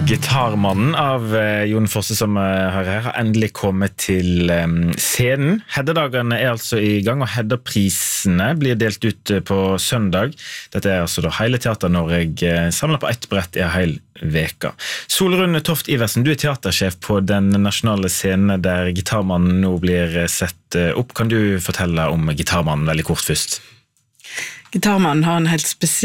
Gitarmannen av Jon Fosse som hører her har endelig kommet til scenen. Heddedagene altså i gang, og Hedda-prisene blir delt ut på søndag. Dette altså da hele Teater-Norge samlet på ett brett i en hel veka. Solrun Toft Iversen, du teatersjef på den nasjonale scenen der Gitarmannen nå blir sett opp. Kan du fortelle om Gitarmannen veldig kort først? Gitarmannen har en helt spesiell